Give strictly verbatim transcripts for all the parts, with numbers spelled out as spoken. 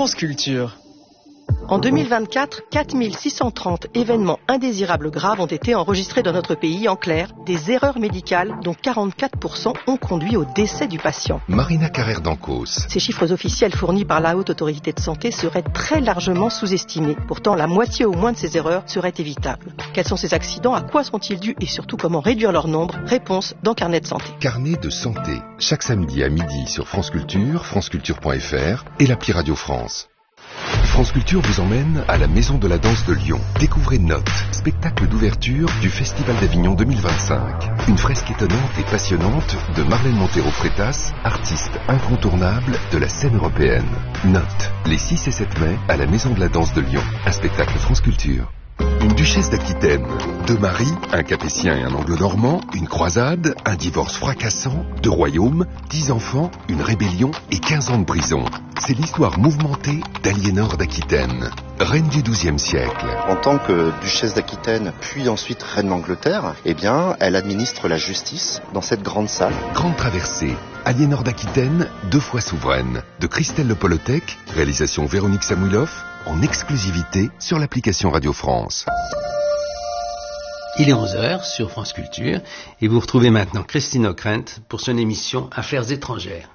France Culture. En deux mille vingt-quatre, quatre mille six cent trente événements indésirables graves ont été enregistrés dans notre pays. En clair, des erreurs médicales dont quarante-quatre pour cent ont conduit au décès du patient. Marina Carrère d'Ancos. Ces chiffres officiels fournis par la Haute Autorité de Santé seraient très largement sous-estimés. Pourtant, la moitié au moins de ces erreurs seraient évitables. Quels sont ces accidents? À quoi sont-ils dus? Et surtout, comment réduire leur nombre? Réponse dans Carnet de Santé. Carnet de Santé. Chaque samedi à midi sur France Culture, franceculture point f r et l'appli Radio France. France Culture vous emmène à la Maison de la Danse de Lyon. Découvrez Note, spectacle d'ouverture du Festival d'Avignon deux mille vingt-cinq. Une fresque étonnante et passionnante de Marlène Montero-Freitas, artiste incontournable de la scène européenne. Note, les six et sept mai à la Maison de la Danse de Lyon. Un spectacle France Culture. Une duchesse d'Aquitaine, deux maris, un capétien et un anglo-normand, une croisade, un divorce fracassant, deux royaumes, dix enfants, une rébellion et quinze ans de prison. C'est l'histoire mouvementée d'Aliénor d'Aquitaine, reine du douzième siècle. En tant que duchesse d'Aquitaine, puis ensuite reine d'Angleterre, eh bien, elle administre la justice dans cette grande salle. Grande traversée, Aliénor d'Aquitaine, deux fois souveraine, de Christelle Le Polotec, réalisation Véronique Samouilov, en exclusivité sur l'application Radio France. Il est onze heures sur France Culture et vous retrouvez maintenant Christine Ockrent pour son émission Affaires étrangères.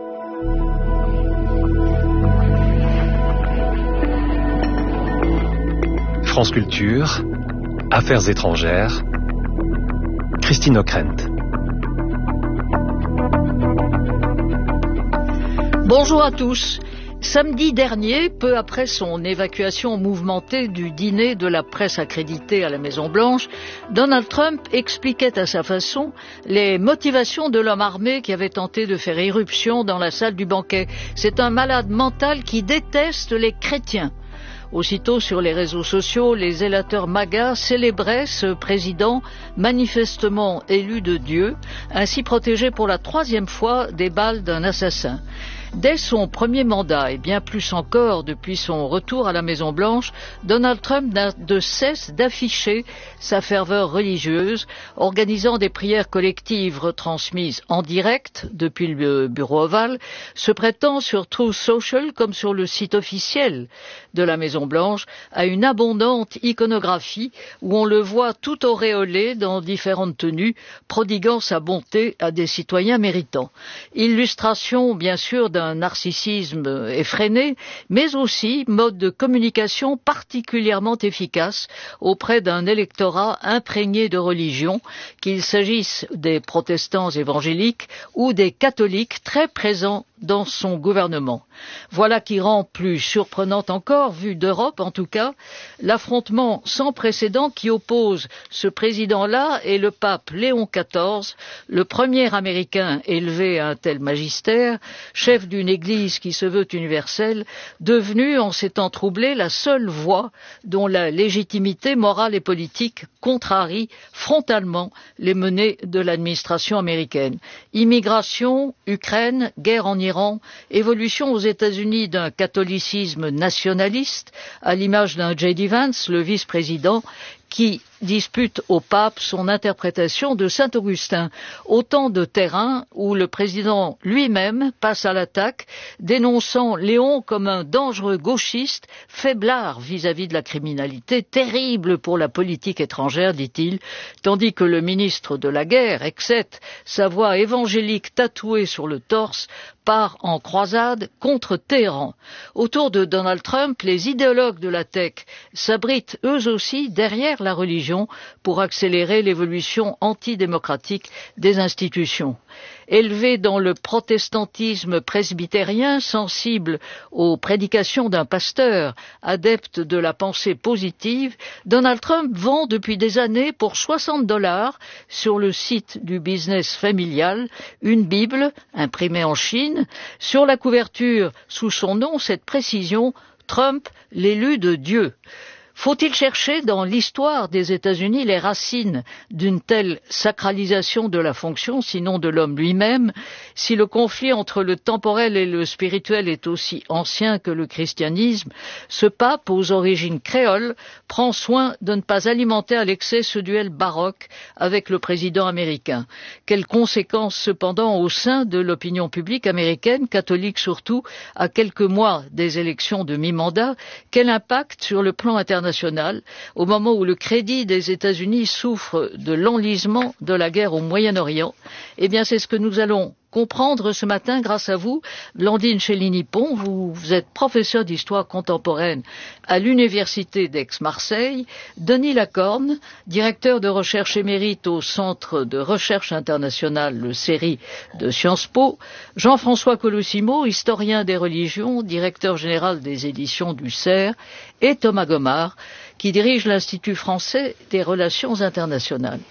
France Culture, Affaires étrangères, Christine Ockrent. Bonjour à tous. Samedi dernier, peu après son évacuation mouvementée du dîner de la presse accréditée à la Maison-Blanche, Donald Trump expliquait à sa façon les motivations de l'homme armé qui avait tenté de faire irruption dans la salle du banquet. C'est un malade mental qui déteste les chrétiens. Aussitôt sur les réseaux sociaux, les zélateurs MAGA célébraient ce président manifestement élu de Dieu, ainsi protégé pour la troisième fois des balles d'un assassin. Dès son premier mandat, et bien plus encore depuis son retour à la Maison-Blanche, Donald Trump n'a de cesse d'afficher sa ferveur religieuse, organisant des prières collectives retransmises en direct depuis le bureau ovale, se prêtant sur Truth Social comme sur le site officiel de la Maison-Blanche à une abondante iconographie où on le voit tout auréolé dans différentes tenues, prodiguant sa bonté à des citoyens méritants. Illustration, bien sûr, d'un un narcissisme effréné, mais aussi mode de communication particulièrement efficace auprès d'un électorat imprégné de religion, qu'il s'agisse des protestants évangéliques ou des catholiques très présents dans son gouvernement. Voilà qui rend plus surprenant encore, vu d'Europe en tout cas, l'affrontement sans précédent qui oppose ce président-là et le pape Léon quatorze, le premier Américain élevé à un tel magistère, chef d'une église qui se veut universelle, devenu en ces temps troublés la seule voix dont la légitimité morale et politique contrarie frontalement les menées de l'administration américaine. Immigration, Ukraine, guerre en Iran, évolution aux États-Unis d'un catholicisme nationaliste, à l'image d'un J D Vance, le vice-président, qui dispute au pape son interprétation de Saint-Augustin. Autant de terrains où le président lui-même passe à l'attaque, dénonçant Léon comme un dangereux gauchiste, faiblard vis-à-vis de la criminalité, terrible pour la politique étrangère, dit-il, tandis que le ministre de la guerre, Exet, sa voix évangélique tatouée sur le torse, part en croisade contre Téhéran. Autour de Donald Trump, les idéologues de la tech s'abritent eux aussi derrière la religion pour accélérer l'évolution antidémocratique des institutions. Élevé dans le protestantisme presbytérien, sensible aux prédications d'un pasteur, adepte de la pensée positive, Donald Trump vend depuis des années pour soixante dollars sur le site du business familial une Bible imprimée en Chine. Sur la couverture, sous son nom, cette précision, Trump, l'élu de Dieu. Faut-il chercher dans l'histoire des États-Unis les racines d'une telle sacralisation de la fonction, sinon de l'homme lui-même, si le conflit entre le temporel et le spirituel est aussi ancien que le christianisme? Ce pape, aux origines créoles, prend soin de ne pas alimenter à l'excès ce duel baroque avec le président américain. Quelles conséquences cependant au sein de l'opinion publique américaine, catholique surtout, à quelques mois des élections de mi-mandat? Quel impact sur le plan international au moment où le crédit des États-Unis souffre de l'enlisement de la guerre au Moyen-Orient? Eh bien, c'est ce que nous allons comprendre ce matin grâce à vous, Blandine Chély-Nippon. Vous, vous êtes professeur d'histoire contemporaine à l'Université d'Aix-Marseille. Denis Lacorne, directeur de recherche émérite au Centre de recherche internationale, le C E R I de Sciences Po. Jean-François Colosimo, historien des religions, directeur général des éditions du C E R. Et Thomas Gomard, qui dirige l'Institut français des relations internationales.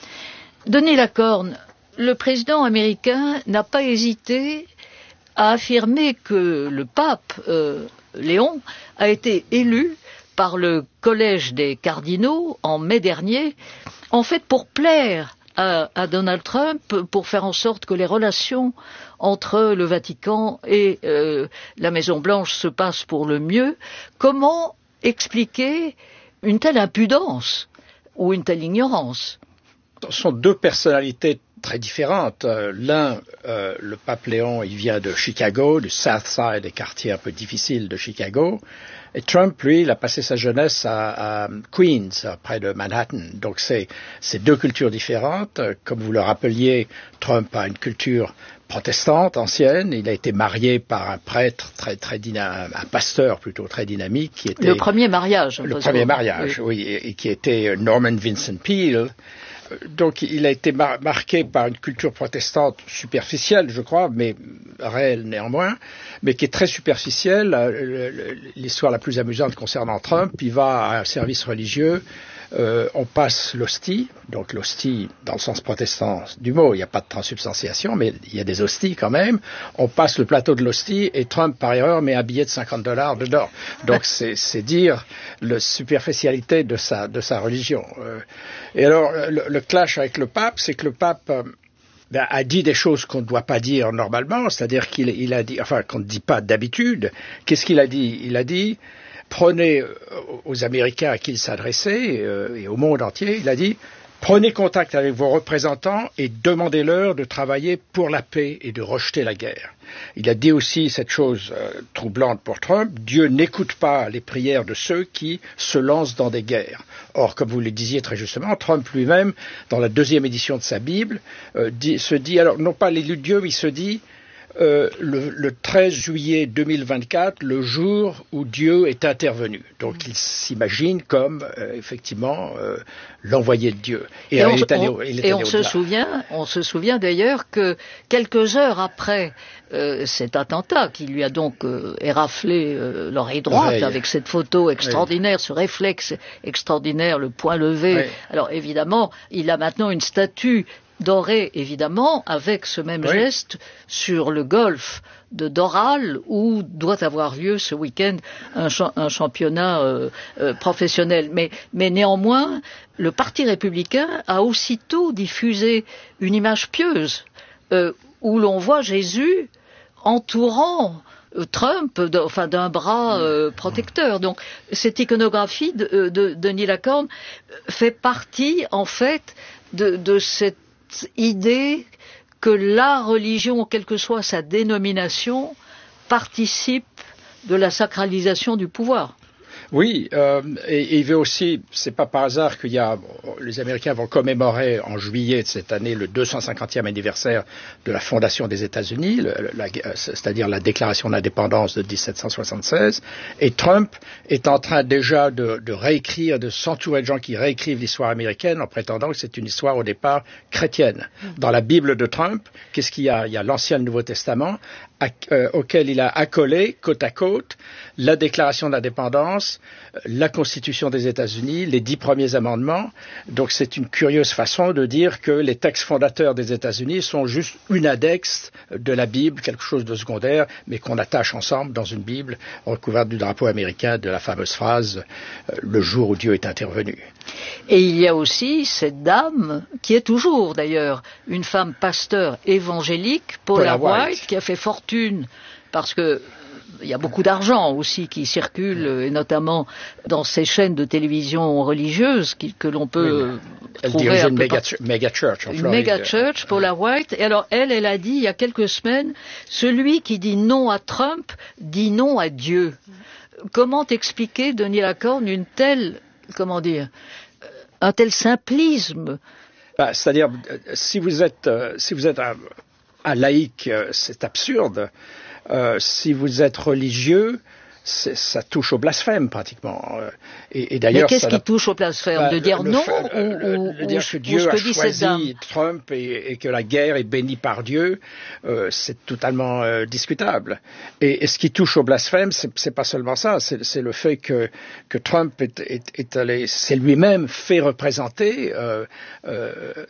Denis Lacorne, le président américain n'a pas hésité à affirmer que le pape euh, Léon a été élu par le collège des cardinaux en mai dernier, en fait pour plaire à, à Donald Trump, pour faire en sorte que les relations entre le Vatican et euh, la Maison-Blanche se passent pour le mieux. Comment expliquer une telle impudence ou une telle ignorance? Ce sont deux personnalités très différentes. L'un, euh, le pape Léon, il vient de Chicago, du South Side, des quartiers un peu difficiles de Chicago. Et Trump, lui, il a passé sa jeunesse à, à Queens, près de Manhattan. Donc c'est, c'est deux cultures différentes. Comme vous le rappeliez, Trump a une culture protestante ancienne. Il a été marié par un prêtre très très dynamique, un pasteur plutôt très dynamique qui était le premier mariage. Le premier mariage, oui, oui et, et qui était Norman Vincent Peale. Donc il a été mar- marqué par une culture protestante superficielle, je crois, mais réelle néanmoins, mais qui est très superficielle. L'histoire la plus amusante concernant Trump, il va à un service religieux, euh, on passe l'hostie, donc l'hostie dans le sens protestant du mot, il n'y a pas de transubstantiation, mais il y a des hosties quand même. On passe le plateau de l'hostie et Trump par erreur met un billet de cinquante dollars dedans. Donc c'est, c'est dire la superficialité de sa, de sa religion. Euh, et alors le, le clash avec le pape, c'est que le pape euh, ben, a dit des choses qu'on ne doit pas dire normalement, c'est-à-dire qu'il il a dit, enfin qu'on ne dit pas d'habitude. Qu'est-ce qu'il a dit? Il a dit, prenez aux Américains à qui il s'adressait euh, et au monde entier, il a dit, prenez contact avec vos représentants et demandez-leur de travailler pour la paix et de rejeter la guerre. Il a dit aussi cette chose euh, troublante pour Trump, Dieu n'écoute pas les prières de ceux qui se lancent dans des guerres. Or, comme vous le disiez très justement, Trump lui-même, dans la deuxième édition de sa Bible, euh, dit, se dit, alors non pas l'élu de Dieu, mais il se dit, Euh, le, le treize juillet deux mille vingt-quatre, le jour où Dieu est intervenu. Donc il s'imagine comme euh, effectivement euh, l'envoyé de Dieu. Et, et on, il est allé, on, il est et allé on se souvient, on se souvient d'ailleurs que quelques heures après euh, cet attentat, qui lui a donc euh, éraflé euh, l'oreille droite ouais, avec cette photo extraordinaire, ouais. Ce réflexe extraordinaire, le poing levé. Ouais. Alors évidemment, il a maintenant une statue doré, évidemment, avec ce même oui. geste sur le golfe de Doral, où doit avoir lieu ce week-end un, cha- un championnat euh, euh, professionnel. Mais, mais néanmoins, le Parti républicain a aussitôt diffusé une image pieuse, euh, où l'on voit Jésus entourant Trump, de, enfin d'un bras euh, protecteur. Donc cette iconographie de, de, de Denis Lacorne fait partie, en fait, de, de cette idée que la religion, quelle que soit sa dénomination, participe de la sacralisation du pouvoir. Oui, euh, et, et il veut aussi, c'est pas par hasard qu'il y a, les Américains vont commémorer en juillet de cette année le deux cent cinquantième anniversaire de la fondation des États-Unis, le, la, c'est-à-dire la déclaration d'indépendance de dix-sept cent soixante-seize, et Trump est en train déjà de, de réécrire, de s'entourer de gens qui réécrivent l'histoire américaine en prétendant que c'est une histoire au départ chrétienne. Dans la Bible de Trump, qu'est-ce qu'il y a? Il y a l'Ancien et le Nouveau Testament. à, euh, auquel il a accolé, côte à côte, la Déclaration d'indépendance, la Constitution des États-Unis, les dix premiers amendements. Donc c'est une curieuse façon de dire que les textes fondateurs des États-Unis sont juste une index de la Bible, quelque chose de secondaire, mais qu'on attache ensemble dans une Bible recouverte du drapeau américain, de la fameuse phrase euh, « Le jour où Dieu est intervenu ». Et il y a aussi cette dame, qui est toujours d'ailleurs une femme pasteur évangélique, Paula, Paula White, White, qui a fait fortune parce que il y a beaucoup d'argent aussi qui circule, et notamment dans ces chaînes de télévision religieuses qui, que l'on peut oui, elle trouver dirige un une peu méga, par... méga church en une Floride. méga church, Paula White. Et alors elle, elle a dit il y a quelques semaines, celui qui dit non à Trump dit non à Dieu. Comment expliquer, Denis Lacorne, une telle, comment dire, un tel simplisme? Bah, c'est-à-dire, si vous êtes, euh, si vous êtes un, un laïc, euh, c'est absurde. Euh, si vous êtes religieux, ça touche au blasphème pratiquement. Et, et d'ailleurs, mais qu'est-ce ça qui n'a... touche au blasphème? bah, De dire le non fait, ou, le, ou, le dire ou, que Dieu ou a que choisi Trump et, et que la guerre est bénie par Dieu, euh, c'est totalement euh, discutable. Et, et ce qui touche au blasphème, c'est, c'est pas seulement ça, c'est, c'est le fait que, que Trump est, est, est allé, c'est lui-même fait représenter euh, euh,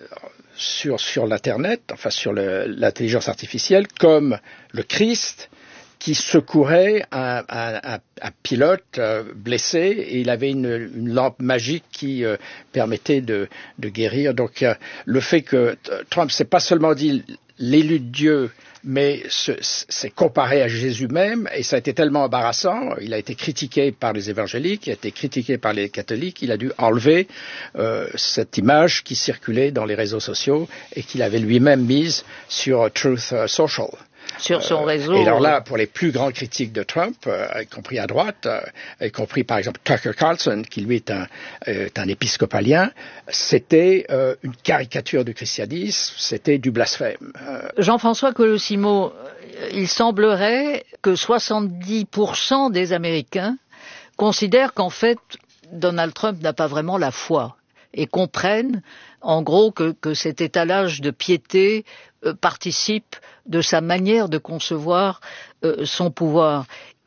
sur, sur l'Internet, enfin sur le, l'intelligence artificielle, comme le Christ qui secourait un, un, un, un pilote euh, blessé, et il avait une, une lampe magique qui euh, permettait de, de guérir. Donc euh, le fait que Trump s'est pas seulement dit l'élu de Dieu, mais se, s'est comparé à Jésus même, et ça a été tellement embarrassant, il a été critiqué par les évangéliques, il a été critiqué par les catholiques, il a dû enlever euh, cette image qui circulait dans les réseaux sociaux et qu'il avait lui-même mise sur Truth Social. Sur son réseau. Euh, et alors là, pour les plus grands critiques de Trump, euh, y compris à droite, euh, y compris par exemple Tucker Carlson, qui lui est un, euh, un épiscopalien, c'était euh, une caricature du christianisme, c'était du blasphème. Euh... Jean-François Colosimo, il semblerait que soixante-dix pour cent des Américains considèrent qu'en fait, Donald Trump n'a pas vraiment la foi et comprennent en gros que, que cet étalage de piété euh, participe de sa manière de concevoir euh, son pouvoir.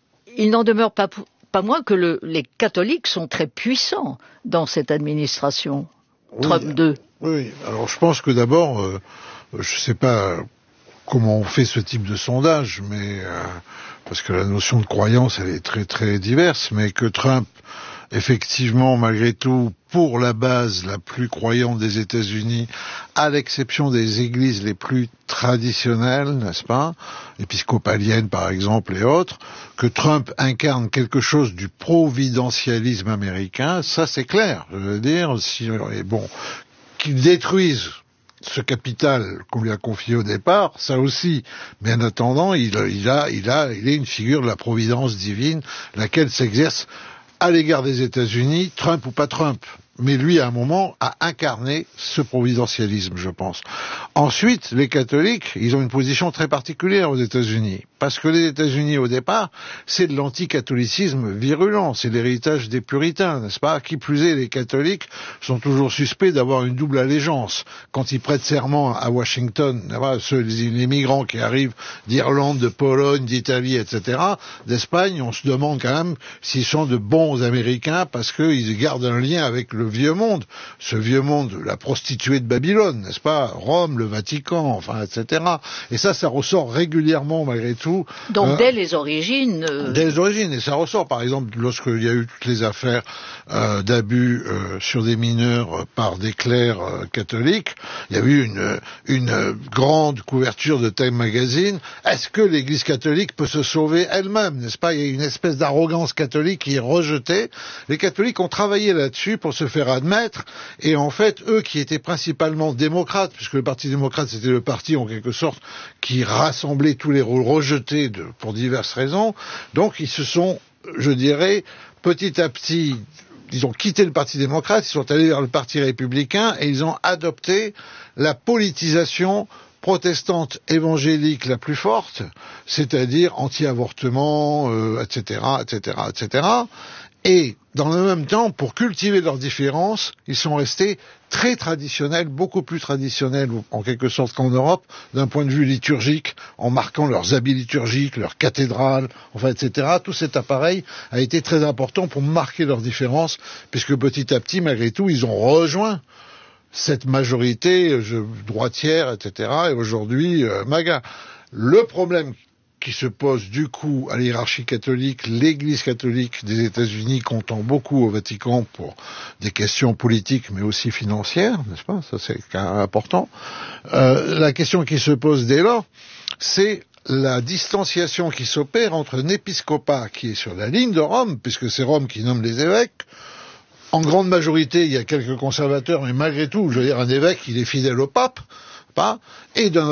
Il n'en demeure pas, pas moins que le, les catholiques sont très puissants dans cette administration. Oui, Trump deux. Oui, alors je pense que d'abord, euh, je ne sais pas comment on fait ce type de sondage, mais euh, parce que la notion de croyance, elle est très très diverse, mais que Trump, effectivement, malgré tout, pour la base la plus croyante des États-Unis, à l'exception des églises les plus traditionnelles, n'est-ce pas, épiscopaliennes par exemple et autres, que Trump incarne quelque chose du providentialisme américain, ça c'est clair. Je veux dire, si, et bon, qu'il détruise ce capital qu'on lui a confié au départ, ça aussi. Mais en attendant, il, il a, il a, il est une figure de la providence divine, laquelle s'exerce à l'égard des États-Unis, Trump ou pas Trump. Mais lui, à un moment, a incarné ce providentialisme, je pense. Ensuite, les catholiques, ils ont une position très particulière aux États-Unis. Parce que les États-Unis, au départ, c'est de l'anticatholicisme virulent. C'est l'héritage des puritains, n'est-ce pas? Qui plus est, les catholiques sont toujours suspects d'avoir une double allégeance. Quand ils prêtent serment à Washington, ceux, les migrants qui arrivent d'Irlande, de Pologne, d'Italie, et cetera, d'Espagne, on se demande quand même s'ils sont de bons Américains parce qu'ils gardent un lien avec le vieux monde, ce vieux monde, la prostituée de Babylone, n'est-ce pas, Rome, le Vatican, enfin, et cetera. Et ça, ça ressort régulièrement malgré tout. Donc euh, dès les origines. Euh... Dès les origines, et ça ressort, par exemple, lorsqu'il y a eu toutes les affaires euh, d'abus euh, sur des mineurs euh, par des clercs euh, catholiques, il y a eu une, une grande couverture de Time Magazine. Est-ce que l'Église catholique peut se sauver elle-même, n'est-ce pas? Il y a une espèce d'arrogance catholique qui est rejetée. Les catholiques ont travaillé là-dessus pour se faire admettre, et en fait, eux qui étaient principalement démocrates, puisque le Parti démocrate c'était le parti en quelque sorte qui rassemblait tous les rôles rejetés de, pour diverses raisons, donc ils se sont, je dirais, petit à petit, ils ont quitté le Parti démocrate, ils sont allés vers le Parti républicain, et ils ont adopté la politisation protestante évangélique la plus forte, c'est-à-dire anti-avortement, euh, et cetera, et cetera, et cetera. Et dans le même temps, pour cultiver leurs différences, ils sont restés très traditionnels, beaucoup plus traditionnels en quelque sorte qu'en Europe, d'un point de vue liturgique, en marquant leurs habits liturgiques, leurs cathédrales, enfin, et cetera. Tout cet appareil a été très important pour marquer leurs différences, puisque petit à petit, malgré tout, ils ont rejoint cette majorité je, droitière, et cetera. Et aujourd'hui, euh, MAGA. Le problème qui se pose du coup à l'hiérarchie catholique, l'Église catholique des États-Unis comptant beaucoup au Vatican pour des questions politiques mais aussi financières, n'est-ce pas? Ça c'est important. Euh, la question qui se pose dès lors, c'est la distanciation qui s'opère entre un épiscopat qui est sur la ligne de Rome, puisque c'est Rome qui nomme les évêques. En grande majorité, il y a quelques conservateurs, mais malgré tout, je veux dire, un évêque, il est fidèle au pape, pas, et d'un